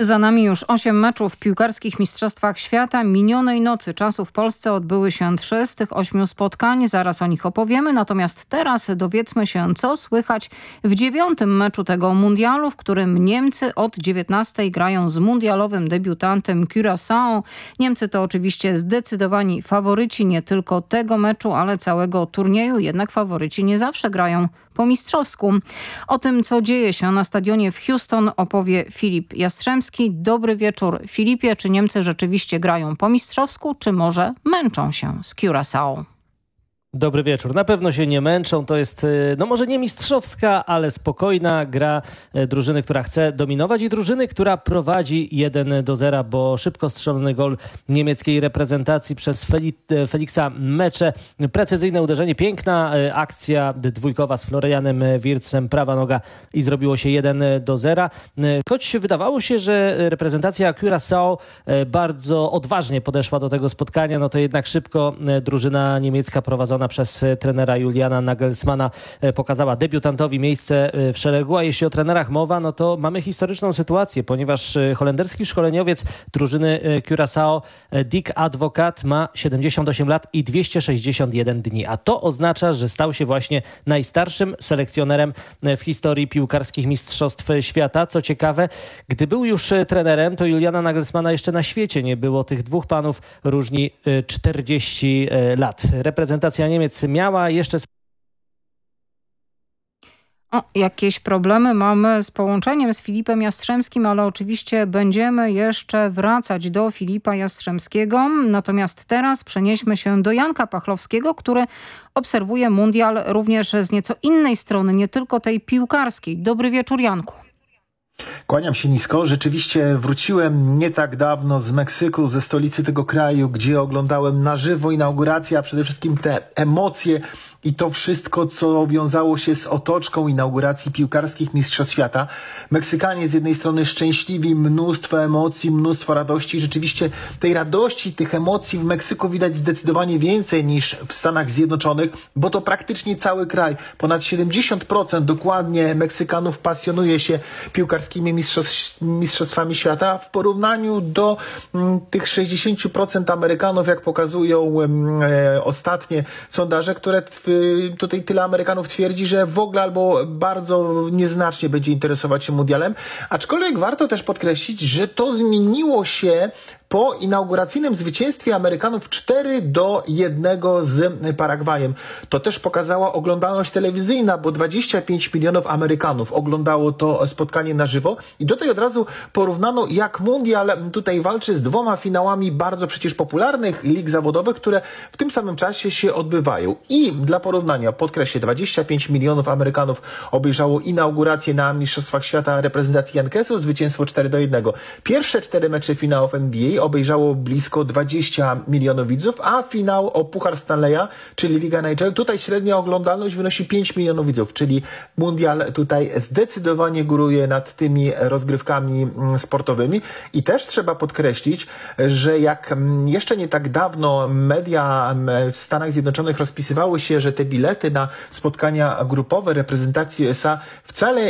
Za nami już 8 meczów w piłkarskich Mistrzostwach Świata. Minionej nocy czasu w Polsce odbyły się 3 z tych 8 spotkań. Zaraz o nich opowiemy. Natomiast teraz dowiedzmy się, co słychać w 9. meczu tego mundialu, w którym Niemcy od 19 grają z mundialowym debiutantem Curaçao. Niemcy to oczywiście zdecydowani faworyci nie tylko tego meczu, ale całego turnieju. Jednak faworyci nie zawsze grają po mistrzowsku. O tym, co dzieje się na stadionie w Houston, opowie Filip Jastrzębski. Dobry wieczór, Filipie. Czy Niemcy rzeczywiście grają po mistrzowsku, czy może męczą się z Curaçao? Dobry wieczór. Na pewno się nie męczą. To jest, no może nie mistrzowska, ale spokojna gra drużyny, która chce dominować i drużyny, która prowadzi 1-0, bo szybko strzelony gol niemieckiej reprezentacji przez Feliksa Mecze. Precyzyjne uderzenie, piękna akcja dwójkowa z Florianem Wirtzem, prawa noga i zrobiło się 1-0. Choć wydawało się, że reprezentacja Curaçao bardzo odważnie podeszła do tego spotkania, no to jednak szybko drużyna niemiecka prowadzona przez trenera Juliana Nagelsmana pokazała debiutantowi miejsce w szeregu, a jeśli o trenerach mowa, no to mamy historyczną sytuację, ponieważ holenderski szkoleniowiec drużyny Curaçao Dick Advocaat ma 78 lat i 261 dni, a to oznacza, że stał się właśnie najstarszym selekcjonerem w historii piłkarskich mistrzostw świata. Co ciekawe, gdy był już trenerem, to Juliana Nagelsmana jeszcze na świecie nie było. Tych dwóch panów różni 40 lat. Reprezentacja Niemiec miała jeszcze... Jakieś problemy mamy z połączeniem z Filipem Jastrzębskim, ale oczywiście będziemy jeszcze wracać do Filipa Jastrzębskiego. Natomiast teraz przenieśmy się do Janka Pachlowskiego, który obserwuje mundial również z nieco innej strony, nie tylko tej piłkarskiej. Dobry wieczór, Janku. Kłaniam się nisko. Rzeczywiście wróciłem nie tak dawno z Meksyku, ze stolicy tego kraju, gdzie oglądałem na żywo inaugurację, a przede wszystkim te emocje i to wszystko, co wiązało się z otoczką inauguracji piłkarskich Mistrzostw Świata. Meksykanie z jednej strony szczęśliwi, mnóstwo emocji, mnóstwo radości. Rzeczywiście tej radości, tych emocji w Meksyku widać zdecydowanie więcej niż w Stanach Zjednoczonych, bo to praktycznie cały kraj. Ponad 70% dokładnie Meksykanów pasjonuje się piłkarskimi mistrzostwami świata w porównaniu do tych 60% Amerykanów, jak pokazują ostatnie sondaże, które tutaj tyle Amerykanów twierdzi, że w ogóle albo bardzo nieznacznie będzie interesować się mundialem. Aczkolwiek warto też podkreślić, że to zmieniło się po inauguracyjnym zwycięstwie Amerykanów 4-1 z Paragwajem. To też pokazała oglądalność telewizyjna, bo 25 milionów Amerykanów oglądało to spotkanie na żywo. I tutaj od razu porównano, jak mundial tutaj walczy z dwoma finałami bardzo przecież popularnych lig zawodowych, które w tym samym czasie się odbywają. I dla porównania, podkreślę, 25 milionów Amerykanów obejrzało inaugurację na Mistrzostwach Świata reprezentacji Yankeesów, zwycięstwo 4-1. Pierwsze 4 mecze finałów NBA obejrzało blisko 20 milionów widzów, a finał o Puchar Stanleya, czyli Liga NHL, tutaj średnia oglądalność wynosi 5 milionów widzów, czyli mundial tutaj zdecydowanie góruje nad tymi rozgrywkami sportowymi. I też trzeba podkreślić, że jak jeszcze nie tak dawno media w Stanach Zjednoczonych rozpisywały się, że te bilety na spotkania grupowe reprezentacji USA wcale